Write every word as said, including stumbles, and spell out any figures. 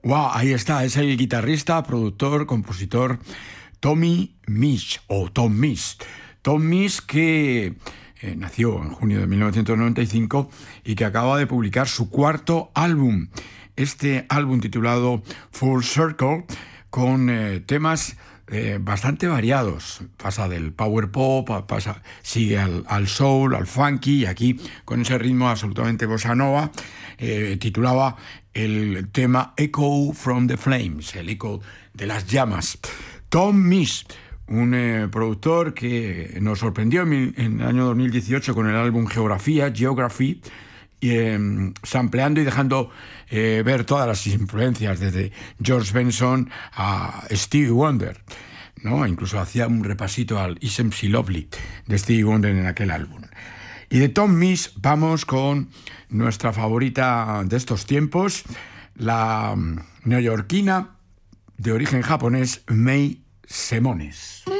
Wow, ahí está, es el guitarrista, productor, compositor Tommy Misch, o Tom Misch. Tom Misch que eh, nació en junio de mil novecientos noventa y cinco y que acaba de publicar su cuarto álbum. Este álbum titulado Full Circle, con eh, temas eh, bastante variados. Pasa del power pop, pasa, sigue al, al soul, al funky, y aquí con ese ritmo absolutamente bossa nova. Eh, titulaba el tema Echo from the Flames, el eco de las llamas. Tom Misch, un eh, productor que nos sorprendió en, en el año dos mil dieciocho con el álbum Geografía, Geography, eh, sampleando y dejando eh, ver todas las influencias, desde George Benson a Stevie Wonder, ¿no? Incluso hacía un repasito al Isn't She Lovely de Stevie Wonder en aquel álbum. Y de Tom Misch vamos con nuestra favorita de estos tiempos, la neoyorquina de origen japonés, May Semones.